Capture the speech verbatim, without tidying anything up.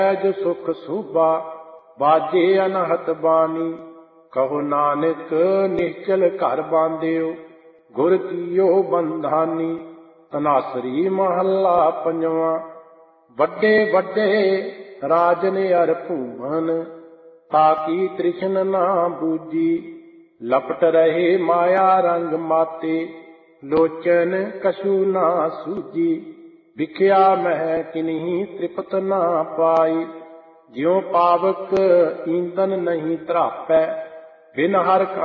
ਜੋ ਸੁਖ ਸੂਬਾ ਬਾਜੇ ਅਨਹਤ ਬਾਣੀ। ਕਹੋ ਨਾਨਕ ਨਿਸ਼ਚਲ ਘਰ ਬਾਂਧਿਓ ਗੁਰ ਕੀਓ ਬੰਧਾਨੀ। ਧਨਾਸਰੀ ਮਹੱਲਾ ਪੰਜਵਾਂ। ਵੱਡੇ ਵੱਡੇ ਰਾਜਨ ਅਰ ਭੂਮਨ ਤਾਕੀ ਤ੍ਰਿਸ਼ਨ ਨਾ ਬੂਜੀ। ਲਪਟ ਰਹੇ ਮਾਇਆ ਰੰਗ ਮਾਤੇ ਲੋਚਨ ਕਛੂ ਨਾ ਸੂਜੀ। ਵਿਖਿਆ ਮਹਿ ਕਿਨਹੀ ਤ੍ਰਿਪਤ ਨਾ ਪਾਈ। ਜਿਉ ਪਾਵਕ ਈਂਦਨ ਨਹੀਂ ਧਰਾਪੈ ਬਿਨ ਹਰ